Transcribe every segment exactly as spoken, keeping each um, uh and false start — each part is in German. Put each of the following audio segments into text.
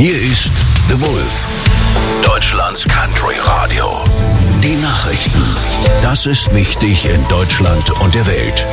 Hier ist The Wolf, Deutschlands Country Radio. Die Nachrichten. Das ist wichtig in Deutschland und der Welt.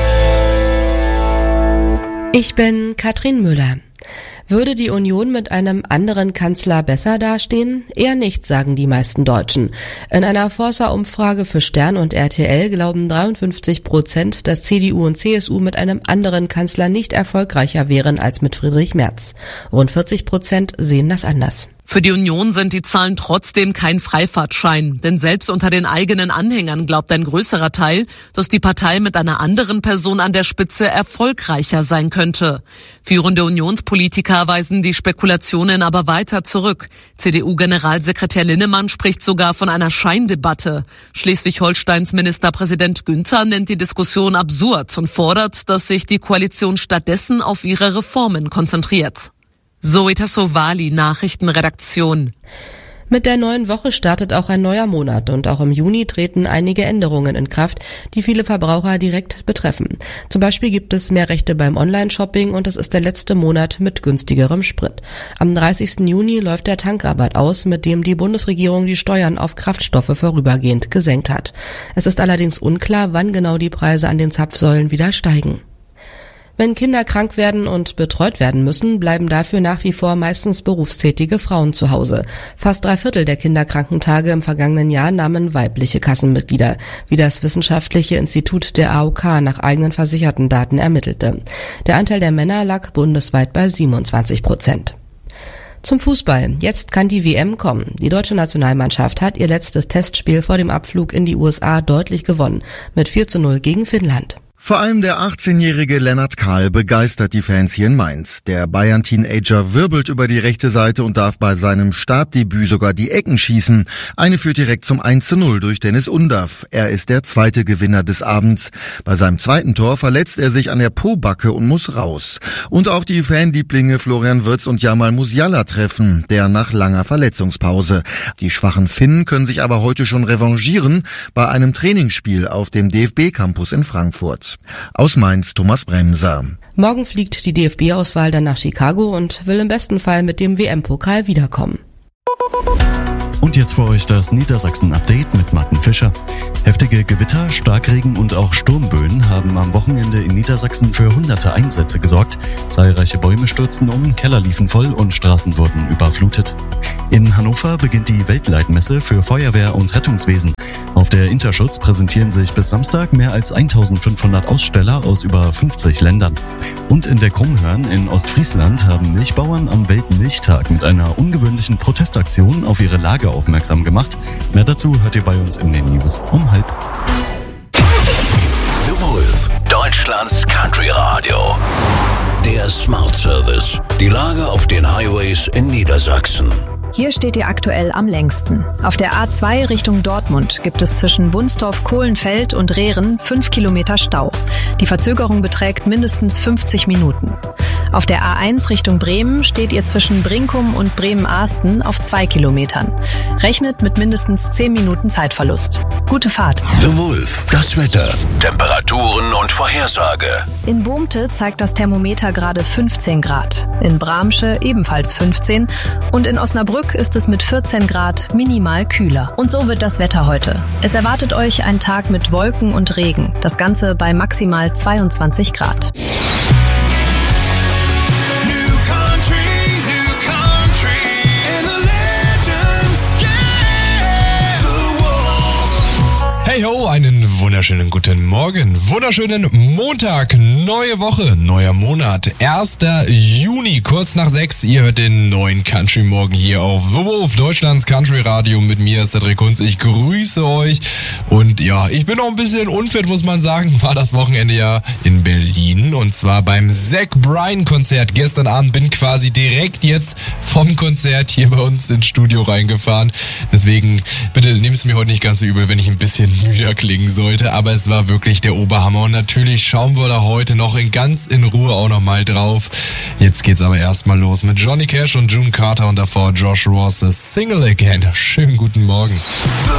Ich bin Katrin Müller. Würde die Union mit einem anderen Kanzler besser dastehen? Eher nicht, sagen die meisten Deutschen. In einer Forsa-Umfrage für Stern und R T L glauben dreiundfünfzig Prozent, dass C D U und C S U mit einem anderen Kanzler nicht erfolgreicher wären als mit Friedrich Merz. Rund vierzig Prozent sehen das anders. Für die Union sind die Zahlen trotzdem kein Freifahrtschein. Denn selbst unter den eigenen Anhängern glaubt ein größerer Teil, dass die Partei mit einer anderen Person an der Spitze erfolgreicher sein könnte. Führende Unionspolitiker weisen die Spekulationen aber weiter zurück. C D U-Generalsekretär Linnemann spricht sogar von einer Scheindebatte. Schleswig-Holsteins Ministerpräsident Günther nennt die Diskussion absurd und fordert, dass sich die Koalition stattdessen auf ihre Reformen konzentriert. Zoe Tassovali, Nachrichtenredaktion. Mit der neuen Woche startet auch ein neuer Monat und auch im Juni treten einige Änderungen in Kraft, die viele Verbraucher direkt betreffen. Zum Beispiel gibt es mehr Rechte beim Online-Shopping und es ist der letzte Monat mit günstigerem Sprit. Am dreißigsten Juni läuft der Tankrabatt aus, mit dem die Bundesregierung die Steuern auf Kraftstoffe vorübergehend gesenkt hat. Es ist allerdings unklar, wann genau die Preise an den Zapfsäulen wieder steigen. Wenn Kinder krank werden und betreut werden müssen, bleiben dafür nach wie vor meistens berufstätige Frauen zu Hause. Fast drei Viertel der Kinderkrankentage im vergangenen Jahr nahmen weibliche Kassenmitglieder, wie das Wissenschaftliche Institut der A O K nach eigenen versicherten Daten ermittelte. Der Anteil der Männer lag bundesweit bei siebenundzwanzig Prozent. Zum Fußball. Jetzt kann die W M kommen. Die deutsche Nationalmannschaft hat ihr letztes Testspiel vor dem Abflug in die U S A deutlich gewonnen, mit vier zu null gegen Finnland. Vor allem der achtzehnjährige Lennart Kahl begeistert die Fans hier in Mainz. Der Bayern-Teenager wirbelt über die rechte Seite und darf bei seinem Startdebüt sogar die Ecken schießen. Eine führt direkt zum eins zu null durch Dennis Undaff. Er ist der zweite Gewinner des Abends. Bei seinem zweiten Tor verletzt er sich an der Pobacke und muss raus. Und auch die Fanlieblinge Florian Wirtz und Jamal Musiala treffen, der nach langer Verletzungspause. Die schwachen Finnen können sich aber heute schon revanchieren bei einem Trainingsspiel auf dem D F B-Campus in Frankfurt. Aus Mainz Thomas Bremser. Morgen fliegt die D F B-Auswahl dann nach Chicago und will im besten Fall mit dem W M-Pokal wiederkommen. Und jetzt für euch das Niedersachsen-Update mit Martin Fischer. Heftige Gewitter, Starkregen und auch Sturmböen haben am Wochenende in Niedersachsen für hunderte Einsätze gesorgt. Zahlreiche Bäume stürzten um, Keller liefen voll und Straßen wurden überflutet. In Hannover beginnt die Weltleitmesse für Feuerwehr und Rettungswesen. Auf der Interschutz präsentieren sich bis Samstag mehr als eintausendfünfhundert Aussteller aus über fünfzig Ländern. Und in der Krummhörn in Ostfriesland haben Milchbauern am Weltmilchtag mit einer ungewöhnlichen Protestaktion auf ihre Lage aufmerksam gemacht. Mehr dazu hört ihr bei uns in den News um halb. The Wolf, Deutschlands Country Radio. Der Smart Service. Die Lage auf den Highways in Niedersachsen. Hier steht ihr aktuell am längsten. Auf der A zwei Richtung Dortmund gibt es zwischen Wunstorf, Kohlenfeld und Rehren fünf Kilometer Stau. Die Verzögerung beträgt mindestens fünfzig Minuten. Auf der A eins Richtung Bremen steht ihr zwischen Brinkum und Bremen-Ahsten auf zwei Kilometern. Rechnet mit mindestens zehn Minuten Zeitverlust. Gute Fahrt. The Wolf, das Wetter, Temperaturen und Vorhersage. In Boomte zeigt das Thermometer gerade fünfzehn Grad. In Bramsche ebenfalls fünfzehn und in Osnabrück ist es mit vierzehn Grad minimal kühler. Und so wird das Wetter heute. Es erwartet euch ein Tag mit Wolken und Regen. Das Ganze bei maximal zweiundzwanzig Grad. Hey ho, einen wunderschönen guten Morgen, wunderschönen Montag, neue Woche, neuer Monat, erster Juni, kurz nach sechs. Ihr hört den neuen Country Morgen hier auf The Wolf, Deutschlands Country Radio mit mir, Cedric Kunz. Ich grüße euch und ja, ich bin noch ein bisschen unfit, muss man sagen, war das Wochenende ja in Berlin und zwar beim Zach Bryan Konzert. Gestern Abend bin quasi direkt jetzt vom Konzert hier bei uns ins Studio reingefahren. Deswegen bitte nehmt es mir heute nicht ganz so übel, wenn ich ein bisschen müder klingen sollte, aber es war wirklich der Oberhammer und natürlich schauen wir da heute noch in ganz in Ruhe auch nochmal drauf. Jetzt geht's aber erstmal los mit Johnny Cash und June Carter und davor Josh Ross' Single Again. Schönen guten Morgen.